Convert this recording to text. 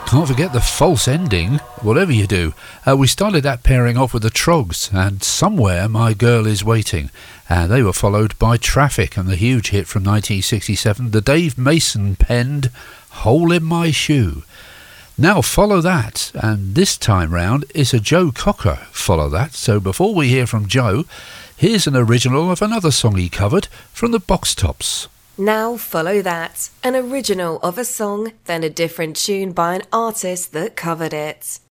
Can't forget the false ending, whatever you do. We started that pairing off with the Trogs and Somewhere My Girl Is Waiting. They were followed by Traffic and the huge hit from 1967, the Dave Mason penned Hole in My Shoe. Now follow that, and this time round it's a Joe Cocker follow that. So before we hear from Joe, here's an original of another song he covered from the Box Tops. Now follow that, an original of a song, then a different tune by an artist that covered it.